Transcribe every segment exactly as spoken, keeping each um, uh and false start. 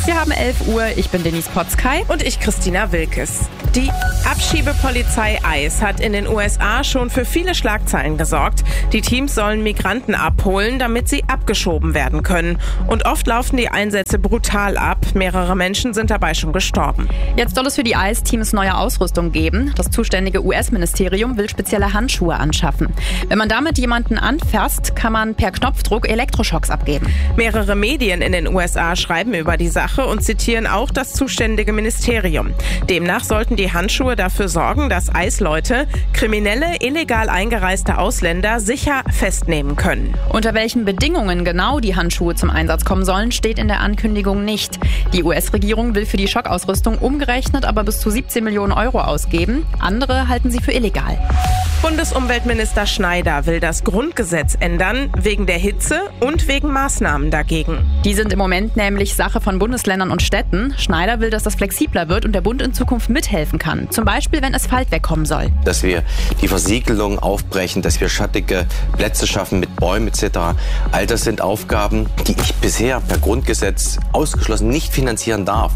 Wir haben elf Uhr, ich bin Denise Potzkei. Und ich Christina Wilkes. Die Abschiebepolizei ICE hat in den U S A schon für viele Schlagzeilen gesorgt. Die Teams sollen Migranten abholen, damit sie abgeschoben werden können. Und oft laufen die Einsätze brutal ab. Mehrere Menschen sind dabei schon gestorben. Jetzt soll es für die ICE-Teams neue Ausrüstung geben. Das zuständige U S-Ministerium will spezielle Handschuhe anschaffen. Wenn man damit jemanden anfasst, kann man per Knopfdruck Elektroschocks abgeben. Mehrere Medien in den U S A schreiben über die Sache und zitieren auch das zuständige Ministerium. Demnach sollten die Handschuhe dafür sorgen, dass ICE-Leute kriminelle, illegal eingereiste Ausländer sicher festnehmen können. Unter welchen Bedingungen genau die Handschuhe zum Einsatz kommen sollen, steht in der Ankündigung nicht. Die U S-Regierung will für die Schockausrüstung umgerechnet aber bis zu siebzehn Millionen Euro ausgeben. Andere halten sie für illegal. Bundesumweltminister Schneider will das Grundgesetz ändern, wegen der Hitze und wegen Maßnahmen dagegen. Die sind im Moment nämlich Sache von Bundesländern und Städten. Schneider will, dass das flexibler wird und der Bund in Zukunft mithelfen kann. Zum Beispiel, wenn Asphalt wegkommen soll. Dass wir die Versiegelung aufbrechen, dass wir schattige Plätze schaffen mit Bäumen et cetera. All das sind Aufgaben, die ich bisher per Grundgesetz ausgeschlossen nicht finanzieren darf.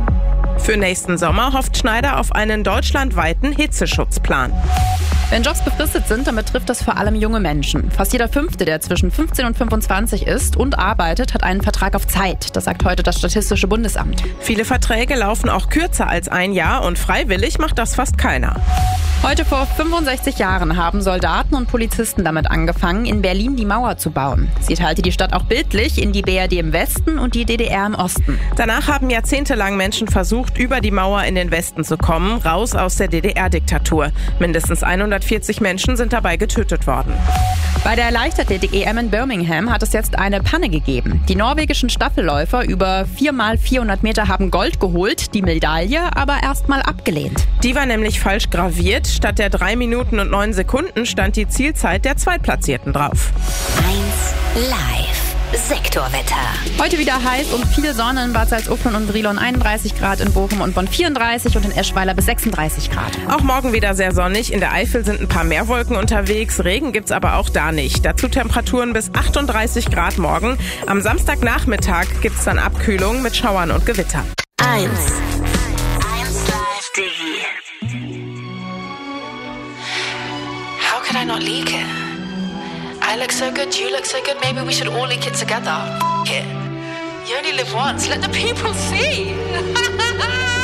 Für nächsten Sommer hofft Schneider auf einen deutschlandweiten Hitzeschutzplan. Wenn Jobs befristet sind, dann betrifft das vor allem junge Menschen. Fast jeder Fünfte, der zwischen fünfzehn und fünfundzwanzig ist und arbeitet, hat einen Vertrag auf Zeit. Das sagt heute das Statistische Bundesamt. Viele Verträge laufen auch kürzer als ein Jahr und freiwillig macht das fast keiner. Heute vor fünfundsechzig Jahren haben Soldaten und Polizisten damit angefangen, in Berlin die Mauer zu bauen. Sie teilte die Stadt auch bildlich in die B R D im Westen und die D D R im Osten. Danach haben jahrzehntelang Menschen versucht, über die Mauer in den Westen zu kommen, raus aus der D D R-Diktatur. Mindestens hundertvierzig Menschen sind dabei getötet worden. Bei der Leichtathletik-E M in Birmingham hat es jetzt eine Panne gegeben. Die norwegischen Staffelläufer über vier mal vierhundert Meter haben Gold geholt, die Medaille aber erstmal abgelehnt. Die war nämlich falsch graviert. Statt der drei Minuten und neun Sekunden stand die Zielzeit der Zweitplatzierten drauf. eins live. Sektorwetter. Heute wieder heiß und viel Sonne in Bad Salzuflen und Brilon, einunddreißig Grad in Bochum und Bonn vierunddreißig und in Eschweiler bis sechsunddreißig Grad. Auch morgen wieder sehr sonnig. In der Eifel sind ein paar mehr Wolken unterwegs. Regen gibt's aber auch da nicht. Dazu Temperaturen bis achtunddreißig Grad morgen. Am Samstagnachmittag gibt's dann Abkühlung mit Schauern und Gewitter. eins. eins live Digi. How could I not leak it? I look so good, you look so good, maybe we should all leak it together. F it. You only live once, let the people see.